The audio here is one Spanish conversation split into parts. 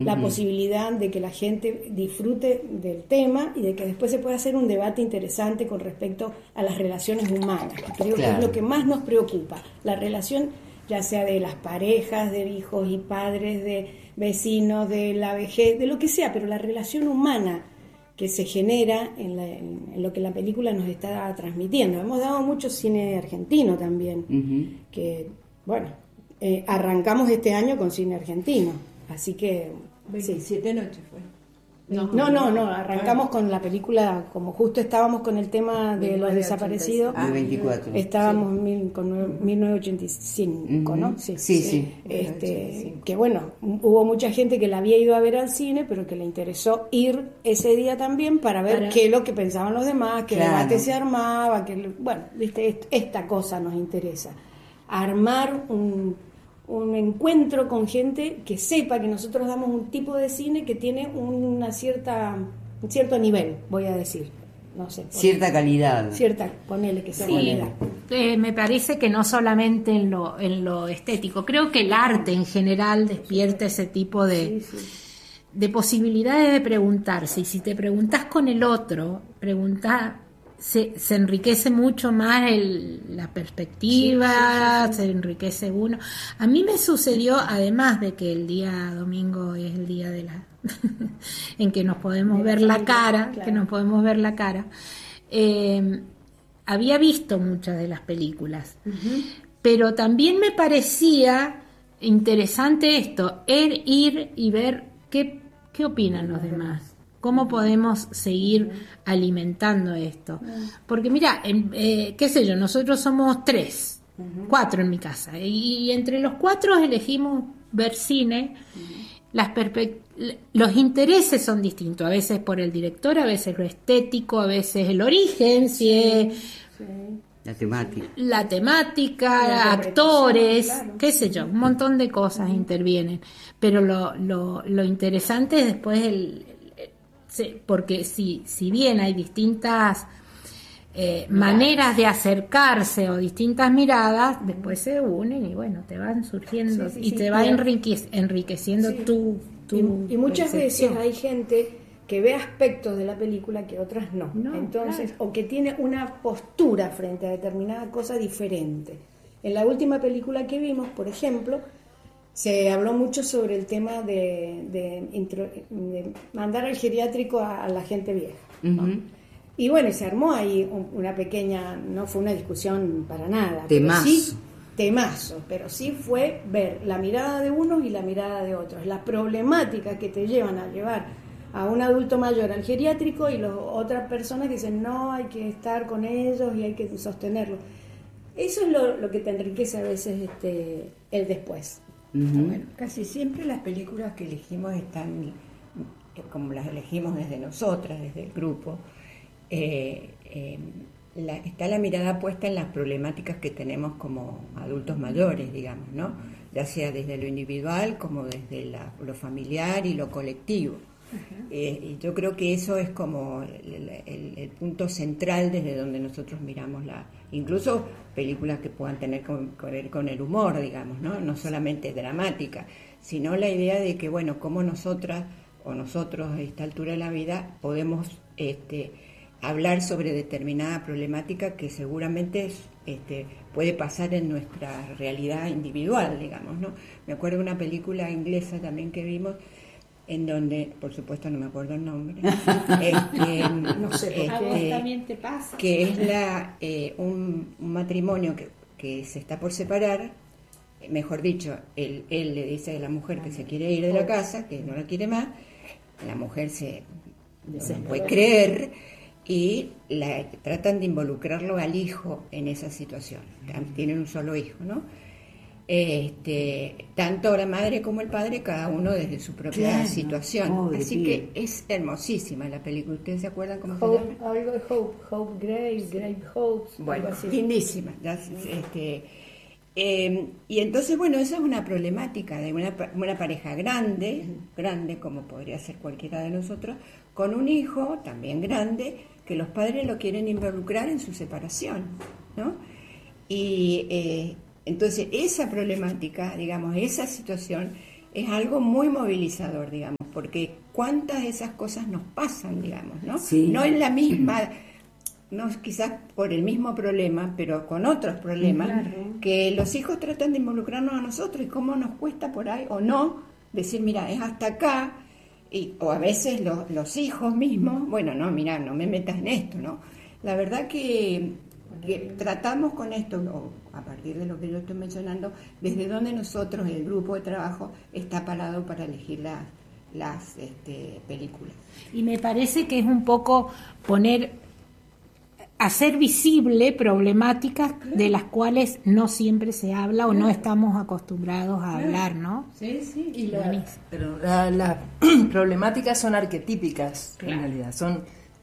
la posibilidad de que la gente disfrute del tema y de que después se pueda hacer un debate interesante con respecto a las relaciones humanas, que creo que es lo que más nos preocupa, la relación ya sea de las parejas, de hijos y padres, de vecinos, de la vejez, de lo que sea, pero la relación humana que se genera en lo que la película nos está transmitiendo. Hemos dado mucho cine argentino también, que, bueno, arrancamos este año con cine argentino, así que... 27 noches fue. No, arrancamos con la película, como justo estábamos con el tema de los desaparecidos, 24. estábamos con 1985, ¿no? Sí. Que bueno, hubo mucha gente que la había ido a ver al cine, pero que le interesó ir ese día también para ver qué es lo que pensaban los demás, qué debate se armaba, bueno, viste, esta cosa nos interesa, armar un encuentro con gente que sepa que nosotros damos un tipo de cine que tiene un cierto nivel, voy a decir, no sé, cierta calidad, ponele que sea calidad. Me parece que no solamente en lo estético, creo que el arte en general despierta ese tipo de posibilidades de preguntarse, y si te preguntás con el otro, se enriquece mucho más la perspectiva, se enriquece uno. A mí me sucedió, además de que el día domingo es el día de en que nos podemos ver la cara, había visto muchas de las películas, pero también me parecía interesante ir y ver qué opinan los demás. ¿Cómo podemos seguir alimentando esto? Porque mira, qué sé yo, nosotros somos 4 en mi casa, y entre los 4 elegimos ver cine. Los intereses son distintos, a veces por el director, a veces lo estético, a veces el origen, si es la temática, actores, qué sé yo, un montón de cosas intervienen. Pero lo interesante es después porque si bien hay distintas maneras de acercarse o distintas miradas, después se unen y bueno, te van surgiendo y te va enriqueciendo tu y muchas veces hay gente que ve aspectos de la película que otras no. Entonces, o que tiene una postura frente a determinada cosa diferente. En la última película que vimos, por ejemplo, se habló mucho sobre el tema de mandar al geriátrico a la gente vieja, ¿no? Y bueno, se armó ahí una pequeña, no fue una discusión para nada, temazo, pero sí fue ver la mirada de unos y la mirada de otros, las problemáticas que te llevan a llevar a un adulto mayor al geriátrico y otras personas que dicen no, hay que estar con ellos y hay que sostenerlos. Eso es lo que te enriquece a veces el después. Bueno, casi siempre las películas que elegimos están como las elegimos desde nosotras, desde el grupo. Está la mirada puesta en las problemáticas que tenemos como adultos mayores, digamos, ¿no? Ya sea desde lo individual como desde lo familiar y lo colectivo. Y yo creo que eso es como el punto central desde donde nosotros miramos incluso películas que puedan tener que ver con el humor, digamos, ¿no? No solamente dramática, sino la idea de que, bueno, cómo nosotras o nosotros a esta altura de la vida podemos hablar sobre determinada problemática que seguramente puede pasar en nuestra realidad individual, digamos, ¿no? Me acuerdo de una película inglesa también que vimos en donde, por supuesto no me acuerdo el nombre, no sé, ¿a vos también te pasa? Que es un matrimonio que se está por separar, mejor dicho, él le dice a la mujer que se quiere ir de la casa, que no la quiere más, la mujer no puede creer y tratan de involucrarlo al hijo en esa situación. Tienen un solo hijo, ¿no? Tanto la madre como el padre, cada uno desde su propia situación. Así que es hermosísima la película. ¿Ustedes se acuerdan cómo se llama? Algo de Hope Grace Hope. Bueno, lindísima. Y entonces, bueno, esa es una problemática de una pareja grande, como podría ser cualquiera de nosotros, con un hijo también grande, que los padres lo quieren involucrar en su separación, ¿no? Y entonces esa problemática, digamos, esa situación es algo muy movilizador, digamos, porque cuántas de esas cosas nos pasan, digamos, ¿no? Sí. No en la misma, no quizás por el mismo problema, pero con otros problemas, que los hijos tratan de involucrarnos a nosotros y cómo nos cuesta por ahí o no decir, mira, es hasta acá, o a veces los hijos mismos, bueno, no, mira, no me metas en esto, ¿no? La verdad que tratamos con esto, a partir de lo que yo estoy mencionando, desde donde nosotros, el grupo de trabajo, está parado para elegir las películas. Y me parece que es un poco hacer visible problemáticas de las cuales no siempre se habla o no estamos acostumbrados a hablar, ¿no? Sí, sí. Y pero las problemáticas son arquetípicas, en realidad, son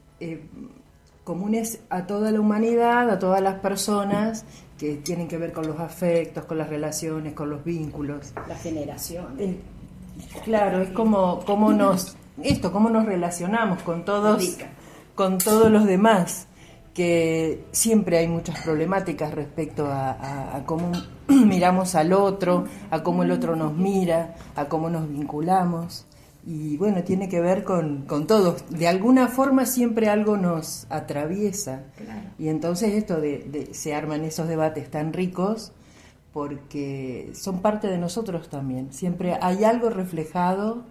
comunes a toda la humanidad, a todas las personas, que tienen que ver con los afectos, con las relaciones, con los vínculos. La generación. Claro, es cómo nos relacionamos con todos los demás, que siempre hay muchas problemáticas respecto a cómo miramos al otro, a cómo el otro nos mira, a cómo nos vinculamos. Y bueno, tiene que ver con todo. De alguna forma siempre algo nos atraviesa. Claro. Y entonces esto se arman esos debates tan ricos porque son parte de nosotros también. Siempre hay algo reflejado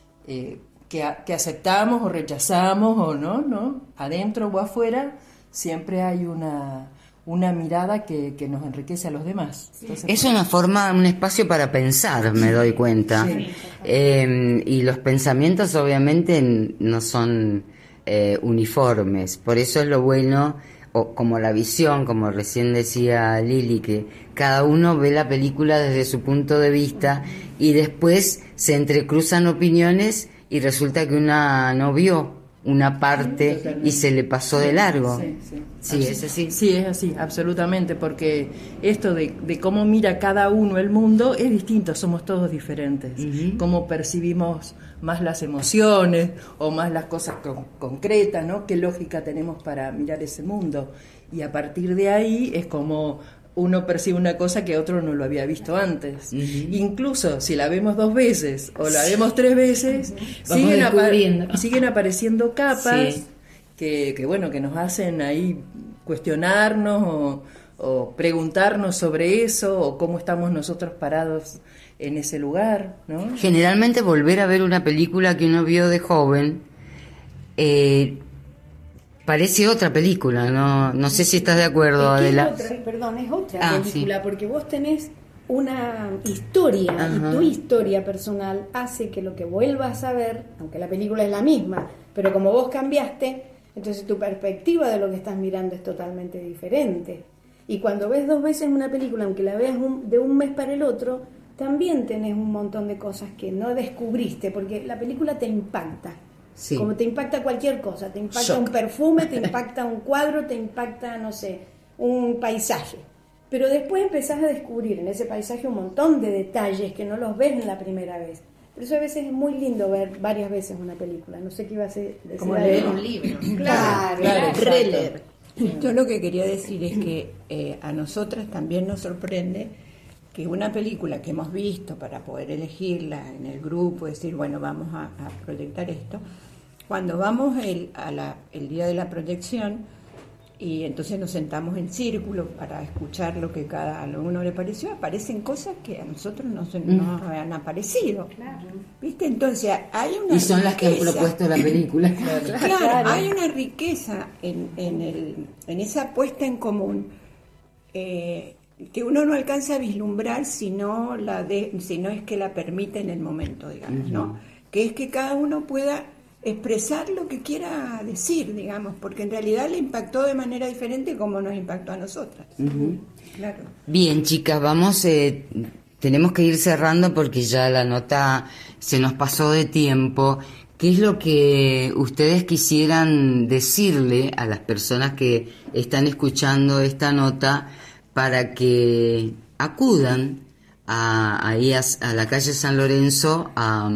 que aceptamos o rechazamos o no, adentro o afuera, siempre hay una mirada que nos enriquece a los demás. Entonces, es una forma, un espacio para pensar, me doy cuenta. Sí. Y los pensamientos obviamente no son uniformes, por eso es lo bueno, como la visión, como recién decía Lili, que cada uno ve la película desde su punto de vista y después se entrecruzan opiniones y resulta que una no vio una parte y se le pasó de largo. Sí, es así. Sí, es así, absolutamente, porque esto de cómo mira cada uno el mundo es distinto, somos todos diferentes. Uh-huh. Cómo percibimos más las emociones o más las cosas concretas, ¿no? Qué lógica tenemos para mirar ese mundo. Y a partir de ahí es como uno percibe una cosa que otro no lo había visto antes. Uh-huh. Incluso si la vemos 2 veces o la vemos 3 veces, siguen apareciendo capas que bueno, que nos hacen ahí cuestionarnos o preguntarnos sobre eso o cómo estamos nosotros parados en ese lugar, ¿no? Generalmente volver a ver una película que uno vio de joven parece otra película, no sé si estás de acuerdo, Adela. Es otra película, porque vos tenés una historia. Uh-huh. Y tu historia personal hace que lo que vuelvas a ver, aunque la película es la misma, pero como vos cambiaste, entonces tu perspectiva de lo que estás mirando es totalmente diferente. Y cuando ves 2 veces una película, aunque la veas de un mes para el otro, también tenés un montón de cosas que no descubriste, porque la película te impacta. Sí. Como te impacta cualquier cosa, te impacta un perfume, te impacta un cuadro, te impacta, no sé, un paisaje. Pero después empezás a descubrir en ese paisaje un montón de detalles que no los ves en la primera vez. Por eso a veces es muy lindo ver varias veces una película. No sé qué iba a decir. Como leer un libro. Claro, releer. Yo lo que quería decir es que a nosotras también nos sorprende que una película que hemos visto para poder elegirla en el grupo, decir, bueno, vamos a proyectar esto, cuando vamos el día de la proyección y entonces nos sentamos en círculo para escuchar lo que cada uno le pareció, aparecen cosas que a nosotros no han aparecido. Claro. ¿Viste? Entonces hay una y son riqueza, las que han propuesto la película. Claro, hay una riqueza en esa puesta en común que uno no alcanza a vislumbrar si no es que la permite en el momento, digamos, ¿no? Que es que cada uno pueda expresar lo que quiera decir, digamos, porque en realidad le impactó de manera diferente como nos impactó a nosotras. Uh-huh. Claro. Bien, chicas, tenemos que ir cerrando porque ya la nota se nos pasó de tiempo. ¿Qué es lo que ustedes quisieran decirle a las personas que están escuchando esta nota para que acudan a la calle San Lorenzo a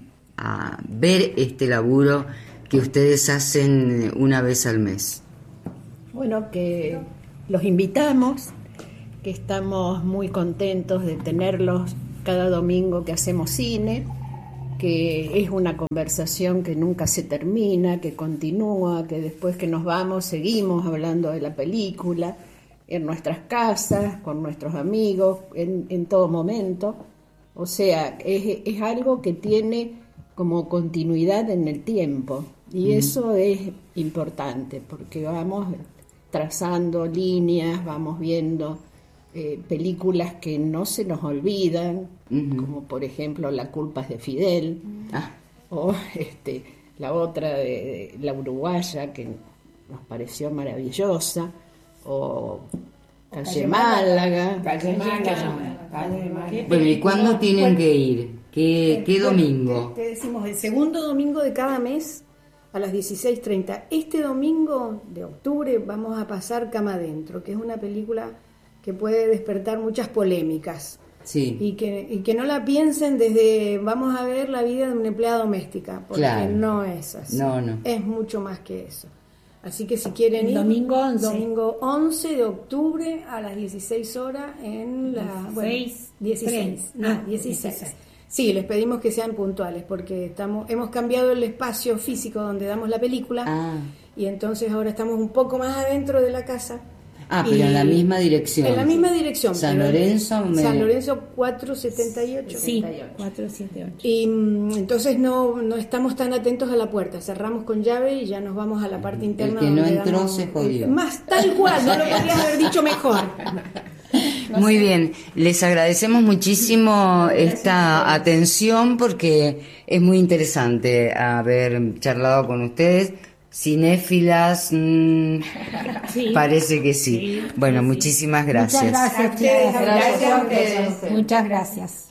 ver este laburo que ustedes hacen una vez al mes? Bueno, que los invitamos, que estamos muy contentos de tenerlos cada domingo que hacemos cine, que es una conversación que nunca se termina, que continúa, que después que nos vamos seguimos hablando de la película, en nuestras casas, con nuestros amigos, en todo momento. O sea, es algo que tiene como continuidad en el tiempo, y eso es importante, porque vamos trazando líneas, vamos viendo películas que no se nos olvidan, como por ejemplo La culpa es de Fidel, o la otra de La uruguaya, que nos pareció maravillosa, o Calle Málaga. Bueno, ¿y cuándo tienen que ir? ¿Qué domingo? Te decimos el segundo domingo de cada mes a las 16:30. Este domingo de octubre vamos a pasar Cama Adentro, que es una película que puede despertar muchas polémicas. Sí. Y que no la piensen desde vamos a ver la vida de una empleada doméstica, porque no es así. No. Es mucho más que eso. Así que si quieren ir, domingo 11 de octubre a las 16 horas en la 16. Sí, les pedimos que sean puntuales porque hemos cambiado el espacio físico donde damos la película y entonces ahora estamos un poco más adentro de la casa. Pero en la misma dirección. En la misma dirección. San Lorenzo 478. Sí, 478. Y entonces no estamos tan atentos a la puerta. Cerramos con llave y ya nos vamos a la parte interna. El que no entró se jodió. Más tal cual, no lo podrías haber dicho mejor. Muy bien, les agradecemos muchísimo esta atención porque es muy interesante haber charlado con ustedes. Cinéfilas, parece que sí. Bueno, muchísimas gracias. Muchas gracias, chicas. Gracias a ustedes. Muchas gracias.